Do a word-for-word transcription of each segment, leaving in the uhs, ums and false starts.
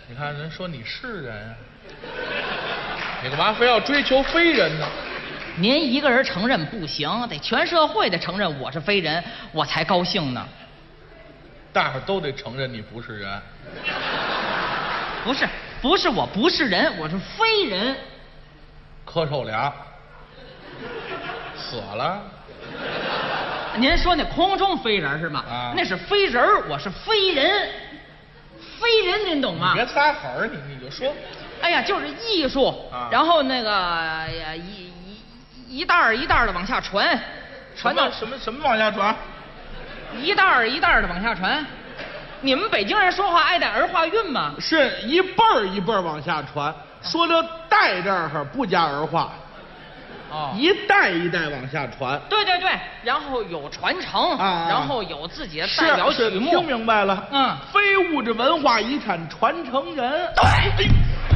你看人说你是人啊，你干嘛非要追求非人呢？ 您一个人承认不行，得全社会得承认我是非人，我才高兴呢。 大伙都得承认你不是人。 不是，不是我不是人，我是非人。 磕手俩，死了。 您说那空中飞人是吗？ 啊， 那是飞人，我是非人。非人您懂吗？ 别撒狠儿，你你就说。 哎呀，就是艺术，啊、然后那个呀一一一袋儿一袋儿的往下传，传到什么什么往下传？ 一袋儿一袋儿的往下传。你们北京人说话爱带儿化韵吗？ 是一辈儿一辈儿往下传，说这代这儿不加儿化，哦，一代一代往下传。 对对对，然后有传承，啊、然后有自己的代表曲目。 听明白了？嗯，非物质文化遗产传承人。 对。哎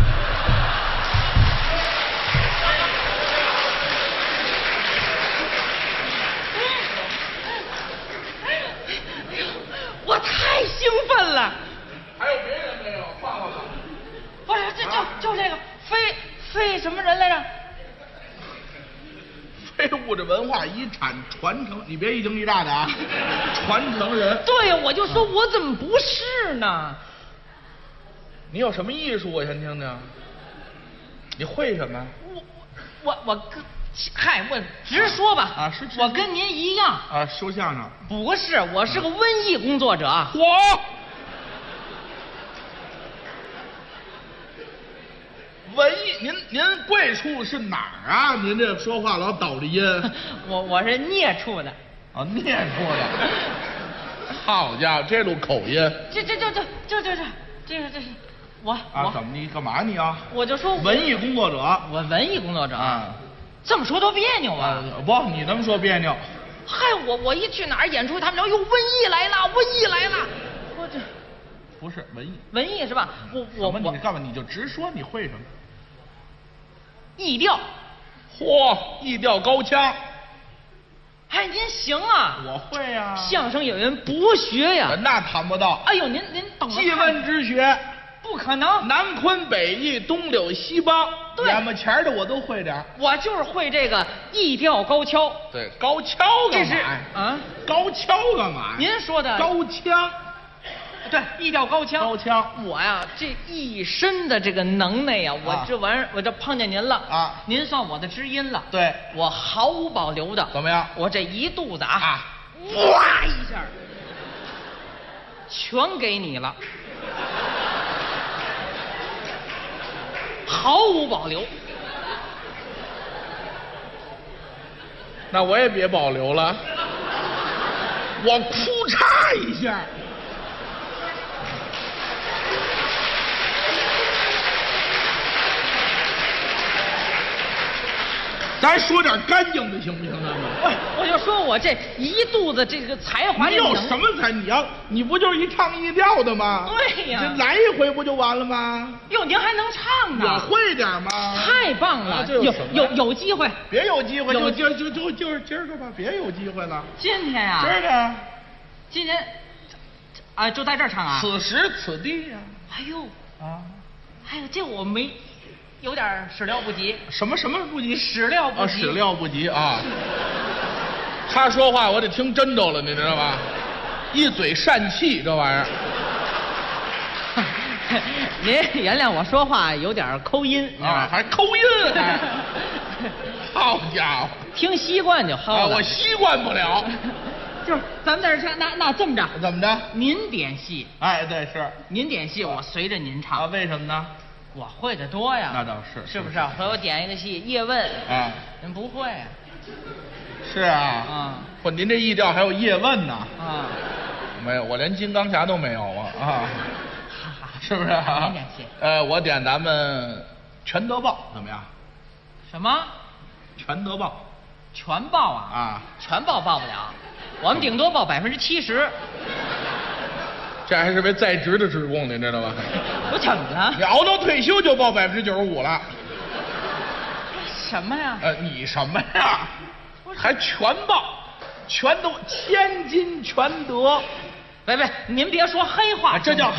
我太兴奋了！ 还有别人没有？换换吧。 不是，这就、啊、就这个非非什么人来着？ 非物质文化遗产传承，你别一惊一乍的啊！传承人。 对呀，我就说我怎么不是呢？ 你有什么艺术？我先听听。你会什么？ 我我我跟。嗨，我直说吧， 啊，是， 我跟您一样啊，说相声。 不是，我是个文艺工作者。 我，文艺，您您贵处是哪儿啊？您这说话老倒着音。 我我是聂处的。 啊，聂处的。 好家伙，这路口音。 这这这这这这这这个这是我啊？怎么你干嘛你啊？ 我就说文艺工作者， 我文艺工作者啊。 这么说多别扭啊！ 不，你能说别扭？ 嗨，我我一去哪儿演出，他们说哟，文艺来了，文艺来了。我这不是文艺， 文艺是吧？我我我你干嘛？你就直说你会什么？ 艺调。 嚯，艺调高腔。 哎，您行啊！ 我会呀、啊。 相声演员博学呀。 那谈不到。 哎呦，您您懂了。 记问之学。 不可能， 南昆北弋，东柳西梆， 对， 眼巴前的我都会点。 我就是会这个艺调高跷。 对，高跷干嘛呀？ 啊， 高跷干嘛呀？ 您说的高腔， 对，艺调高腔。 高腔， 我呀，这一身的这个能耐呀，我这玩意儿，我这碰见您了啊， 您算我的知音了。 对， 我毫无保留的。 怎么样？ 我这一肚子啊， 啊， 哇一下，全给你了。毫无保留， 那我也别保留了， 我哭嚓一下，咱说点干净的行不行？咱们， 喂，我就说我这一肚子这个才华， 你有什么才？你要你不就是一唱一调的吗？ 对呀， 这来一回不就完了吗？ 哟，您还能唱呢？ 我会点吗？ 太棒了！ 啊、有有有有机会， 别有机会， 有就就就就是今儿个吧，别有机会了。 今天呀、啊， 今儿个， 今天啊，就在这儿唱啊。 此时此地呀、 啊。哎呦啊， 哎呦，这我没。有点始料不及。 什么什么不及？ 始料不及。 啊，始料不及啊！ 他说话我得听真着了，你知道吧？一嘴疝气，这玩意儿。 您原谅我说话有点抠音啊，还抠音还。好家伙， 听习惯就好了。 啊，我习惯不了。 就是咱们在这唱，那那这么着， 怎么着？ 您点戏。 哎，对，是您点戏，我随着您唱。 啊，为什么呢？ 我会的多呀。 那倒是， 是不是？回我点一个戏，叶问。 啊， 您不会啊？ 是啊。 啊， 不，您这艺调还有叶问呢。 啊， 没有，我连金刚侠都没有啊啊。是不是啊？ 您点戏。 呃，我点咱们《全德报》怎么样？ 什么？ 全德报。 全报啊？ 啊， 全报报不了，我们顶多报百分之七十。 这还是位在职的职工，您知道吧？ 我怎么了？ 你熬到退休就报百分之九十五了。 什么呀？ 呃，你什么呀？还全报，全都千金全得。 别别，您别说黑话， 这叫